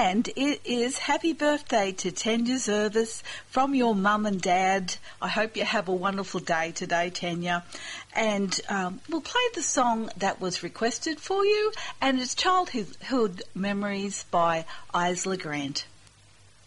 And it is happy birthday to Tanya Zervis from your mum and dad. I hope you have a wonderful day today, Tanya. And we'll play the song that was requested for you, and it's Childhood Memories by Isla Grant.